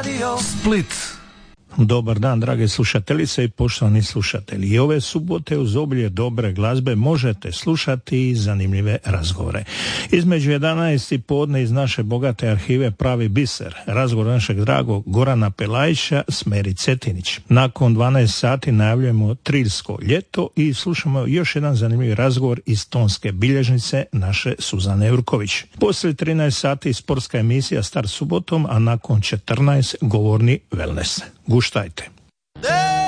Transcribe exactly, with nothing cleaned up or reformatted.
radio Split. Dobar dan, drage slušateljice i poštovani slušatelji. I ove subote uz obilje dobre glazbe možete slušati zanimljive razgovore. Između jedanaest i podne iz naše bogate arhive pravi biser. Razgovor našeg dragog Gorana Pelajića s Meri Cetinić. Nakon dvanaest sati najavljujemo Triljsko ljeto i slušamo još jedan zanimljiv razgovor iz tonske bilježnice naše Suzane Jurković. Poslije trinaest sati sportska emisija Star subotom, a nakon četrnaest govorni wellness. Guštajte.